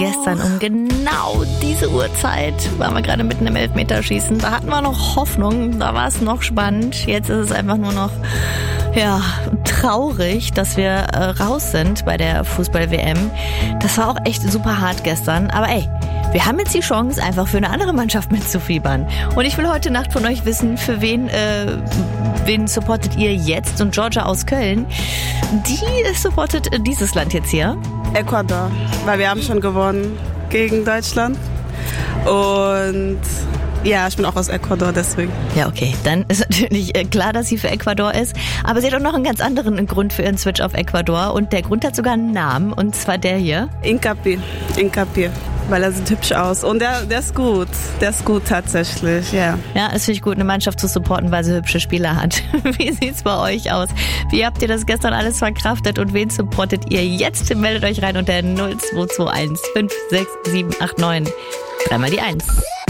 Gestern um genau diese Uhrzeit waren wir gerade mitten im Elfmeterschießen. Da hatten wir noch Hoffnung, da war es noch spannend. Jetzt ist es einfach nur noch traurig, dass wir raus sind bei der Fußball-WM. Das war auch echt super hart gestern. Aber ey, wir haben jetzt die Chance, einfach für eine andere Mannschaft mitzufiebern. Und ich will heute Nacht von euch wissen, für wen supportet ihr jetzt? Und Georgia aus Köln, die supportet dieses Land jetzt hier. Ecuador, weil wir haben schon gewonnen gegen Deutschland. Und ja, ich bin auch aus Ecuador, deswegen. Ja, okay. Dann ist natürlich klar, dass sie für Ecuador ist. Aber sie hat auch noch einen ganz anderen Grund für ihren Switch auf Ecuador. Und der Grund hat sogar einen Namen. Und zwar der hier. Hincapié. Weil er sieht hübsch aus. Und der ist gut. Der ist gut tatsächlich, ja. Ja, das finde ich gut, eine Mannschaft zu supporten, weil sie hübsche Spieler hat. Wie sieht's bei euch aus? Wie habt ihr das gestern alles verkraftet? Und wen supportet ihr jetzt? Meldet euch rein unter 0221 56789. 3 mal die 1.